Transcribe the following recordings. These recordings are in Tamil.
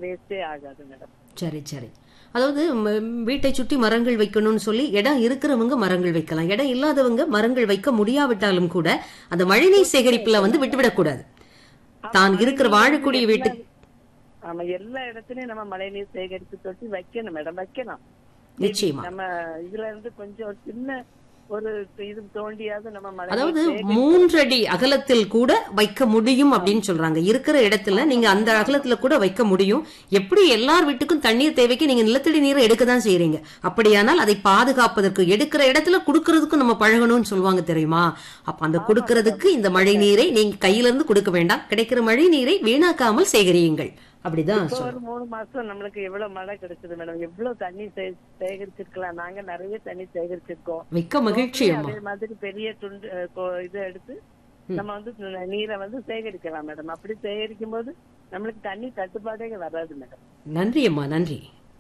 வேஸ்டே ஆகாது மேடம். சரி சரி. அதாவது வீட்டை சுற்றி மரங்கள் வைக்கணும்னு சொல்லி இடம் இருக்கிறவங்க மரங்கள் வைக்கலாம், இடம் இல்லாதவங்க மரங்கள் வைக்க முடியாவிட்டாலும் கூட அந்த மழைநீர் சேகரிப்புல விட்டுவிடக் கூடாது. தான் இருக்கிற வாழக்கூடிய வீட்டு ஆமா, எல்லா இடத்துலயும் நம்ம மழை நீர் சேகரிப்பு தொட்டி வைக்கணும் மேடம், வைக்கலாம். நிச்சயமா. நம்ம இதுல இருந்து கொஞ்சம் ஒரு சின்ன ஒரு இது தோண்டியாவது நம்ம மழை, அதாவது 3 அடி அகலத்தில் கூட வைக்க முடியும் அப்படின்னு சொல்றாங்க. இருக்கிற இடத்துல நீங்க அந்த அகலத்துல கூட வைக்க முடியும். எப்படி எல்லார் வீட்டுக்கும் தண்ணீர் தேவைக்கு நீங்க நிலத்தடி நீரை எடுக்கதான் செய்யறீங்க. அப்படியானால் அதை பாதுகாப்பதற்கு எடுக்கிற இடத்துல குடுக்கறதுக்கும் நம்ம பழகணும்னு சொல்லுவாங்க தெரியுமா? அப்ப அந்த குடுக்கறதுக்கு இந்த மழை நீரை நீங்க கையில இருந்து கொடுக்க வேண்டாம், கிடைக்கிற மழை நீரை வீணாக்காமல் சேகரியுங்கள். அப்படிதான் ஒரு 3 மாசம் நம்மளுக்கு எவ்வளவு மழை கிடைச்சது மேடம், எவ்வளவு தண்ணி சேகரிச்சிருக்கலாம். நாங்க நிறைய தண்ணி சேகரிச்சிருக்கோம். மிக்க மகிழ்ச்சி. அதே மாதிரி பெரிய துண்டு இதை எடுத்து நம்ம நீரை சேகரிக்கலாம் மேடம். அப்படி சேகரிக்கும் போது நம்மளுக்கு தண்ணி தட்டுப்பாடே வராது மேடம். நன்றி அம்மா, நன்றி.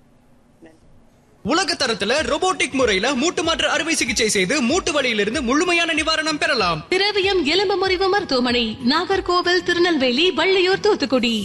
உலக தரத்துல ரோபோட்டிக் முறையில மூட்டு மாற்று அறுவை சிகிச்சை செய்து மூட்டு வலியிலிருந்து முழுமையான நிவாரணம் பெறலாம். திரவியம் எலும்பு முறிவு மருத்துவமனை, நாகர்கோவில், திருநெல்வேலி, வள்ளியூர், தூத்துக்குடி.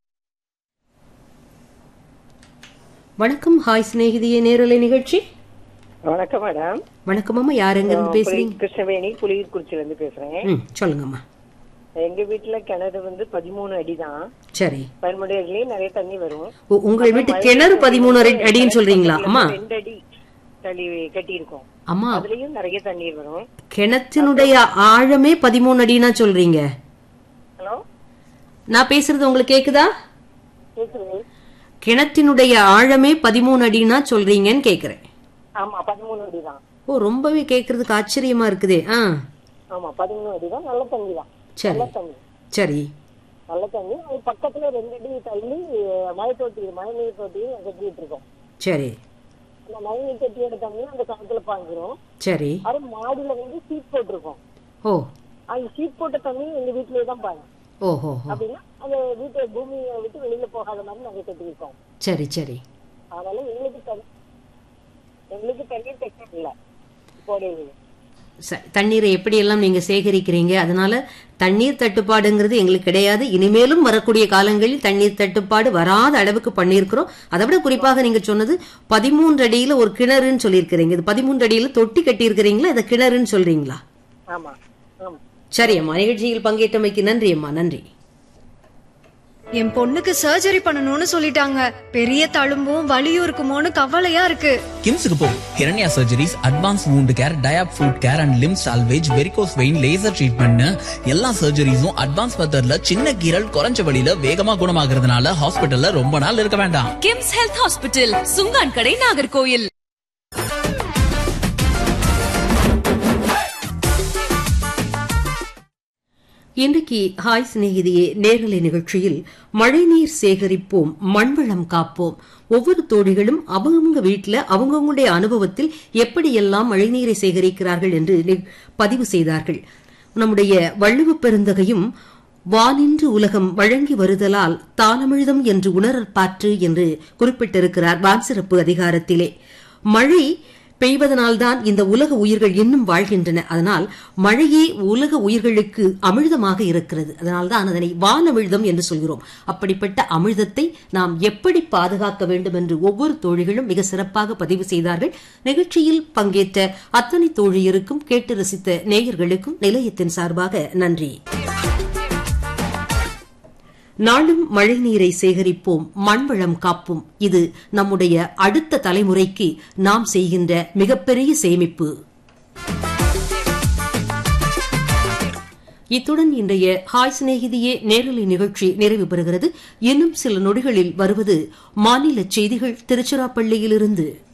வணக்கம். ஹாய் சிநேகிதியே நேரலை நிகழ்ச்சி. வணக்கம் மேடம். வணக்கம் அம்மா, யார் எங்க இருந்து பேசுறீங்க? கிருஷ்ணவேணி, புலியூர்குறிச்சில இருந்து பேசுறேன். சொல்லுங்கம்மா. எங்க வீட்டுல கிணறு 13 அடி தான். சரி. 13 அடியிலேயே நிறைய தண்ணி வரும். உங்கள் வீட்டு கிணறு 13 அடின்னு சொல்றீங்களா அம்மா? 2 அடி தள்ளி கட்டி இருக்கோம் அம்மா. அதுலயும் நிறைய தண்ணீர் வரும். கிணத்தினுடைய ஆழமே 13 அடினா சொல்றீங்க? ஹலோ, நான் பேசுறது உங்களுக்கு கேக்குதா? கேக்குது. கிணத்தினுடைய ஆழமே 13 அடினா சொல்றீங்கன்னு கேக்குறேன். ஆமா, 13 அடி தான். ஓ, ரொம்பவே கேக்குறதுக்கு ஆச்சரியமா இருக்குதே. ஆமா, 13 அடி தான். நல்ல தண்ணி தான். சரி சரி. நல்ல தண்ணி. அது பக்கத்துல 2 அடி தள்ளி மழை நீர் தொட்டி கட்டிட்டு இருக்கோம். சரி. அந்த மழை நீர் தொட்டியோட தண்ணி அந்த கிணத்துல பாஞ்சிரும். சரி. அது மாடியில சீட் போட்டிருக்கோம். ஓ, அந்த சீட் போட்ட தண்ணி எங்க வீட்லயே தான் பாயும். ஓஹோ. அப்படின்னா அந்த வீட்டை பூமியை விட்டு வெளியில போகாத மாதிரி நாங்க கட்டிருக்கோம். சரி சரி. அதனால எங்களுக்கு தண்ணீர் பிரச்சனை இல்ல. தண்ணீரை எப்படி எல்லாம் நீங்க சேகரிக்கிறீங்க, அதனால தண்ணீர் தட்டுப்பாடுங்கிறது எங்களுக்கு கிடையாது. இனிமேலும் வரக்கூடிய காலங்களில் தண்ணீர் தட்டுப்பாடு வராத அளவுக்கு பண்ணிருக்கிறோம். அதை விட குறிப்பாக நீங்க சொன்னது 13 அடியில ஒரு கிணறுன்னு சொல்லியிருக்கிறீங்க. இது 13 அடியில தொட்டி கட்டி இருக்கிறீங்களா, இதை கிணறுன்னு சொல்றீங்களா? ஆமா. சரி அம்மா, நிகழ்ச்சியில் பங்கேற்றமைக்கு நன்றி அம்மா, நன்றி. என் பொண்ணுக்கு சர்ஜரி பண்ணணும்னு சொல்லிட்டாங்க. பெரிய தழும்பும் வலியும் இருக்குமோன்னு கவலையா இருக்கு. கிம்ஸுக்கு போ. ஹிரண்யா surgeries, advance wound care, டயாப் food care and Lim salvage, varicose vein, laser treatment, எல்லா சர்ஜரிஸும் அட்வான்ஸ் மெத்தட்ல சின்ன கீரல் குறைஞ்ச வழியில வேகமா குணமாகறதுனால ஹாஸ்பிட்டல்ல ரொம்ப நாள் இருக்க வேண்டாம். கிம்ஸ் ஹெல்த் ஹாஸ்பிட்டல், சுங்கான் கடை, நாகர்கோயில். இன்றைக்கு ஹாய் சிநேகிதியே நேரலை நிகழ்ச்சியில் மழைநீர் சேகரிப்போம், மண்வளம் காப்போம். ஒவ்வொரு தோழிகளும் அவங்க வீட்டில் அவங்களுடைய அனுபவத்தில் எப்படியெல்லாம் மழைநீரை சேகரிக்கிறார்கள் என்று பதிவு செய்தார்கள். நம்முடைய வள்ளுவ பெருந்தகையும் வானின்று உலகம் வழங்கி வருதலால் தானமிழ்தம் என்று உணரற்பாற்று என்று குறிப்பிட்டிருக்கிறார் வான்சிறப்பு அதிகாரத்திலே. மழை பெய்வதனால்தான் இந்த உலக உயிர்கள் இன்னும் வாழ்கின்றன. அதனால் மழையே உலக உயிர்களுக்கு அமிழ்தமாக இருக்கிறது. அதனால்தான் அதனை வானமிழ்தம் என்று சொல்கிறோம். அப்படிப்பட்ட அமிழ்தத்தை நாம் எப்படி பாதுகாக்க வேண்டும் என்று ஒவ்வொரு தோழிகளும் மிக சிறப்பாக பதிவு செய்தார்கள். நிகழ்ச்சியில் பங்கேற்ற அத்தனை தோழியருக்கும் கேட்டு ரசித்த நேயர்களுக்கும் நிலையத்தின் சார்பாக நன்றி. நாளும் மழைநீரை சேகரிப்போம், மண்வளம் காப்போம். இது நம்முடைய அடுத்த தலைமுறைக்கு நாம் செய்கின்ற மிகப்பெரிய சேமிப்பு. இத்துடன் இன்றைய ஹாய் சிநேகிதியே நேரலை நிகழ்ச்சி நிறைவு பெறுகிறது. இன்னும் சில நொடிகளில் வருவது மாநில செய்திகள் திருச்சிராப்பள்ளியிலிருந்து.